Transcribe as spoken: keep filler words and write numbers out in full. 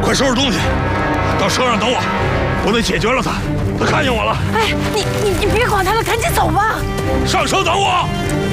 快收拾东西，到车上等我，我得解决了他。他看见我了。 哎，你你你别管他了，赶紧走吧。 上车等我。